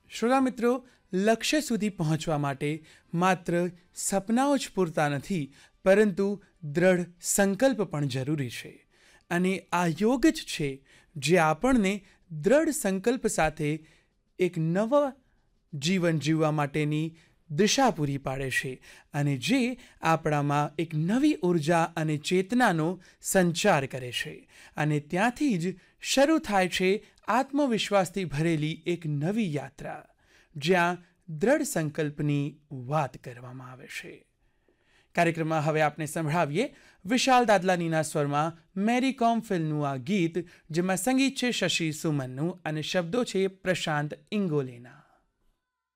શ્રોતા મિત્રો, લક્ષ્ય સુધી પહોંચવા માટે માત્ર સપનાઓ જ પૂરતા નથી, પરંતુ દ્રઢ સંકલ્પ પણ જરૂરી છે. અને આ યોગ જ છે જે આપણને દ્રઢ સંકલ્પ સાથે એક નવા જીવન જીવવા માટેની દિશા પૂરી પાડે છે અને જે આપણામાં એક નવી ઉર્જા અને ચેતનાનો સંચાર કરે છે. અને ત્યાંથી જ શરૂ થાય છે આત્મવિશ્વાસથી ભરેલી એક નવી યાત્રા, જ્યાં દ્રઢ સંકલ્પની વાત કરવામાં આવે છે. કાર્યક્રમમાં હવે આપણે સંભળાવીએ વિશાલ દાદલાનીના સ્વરમાં મેરી કોમ ફિલ્મનું આ ગીત, જેમાં સંગીત છે શશી સુમનનું અને શબ્દો છે પ્રશાંત ઇંગોલેના.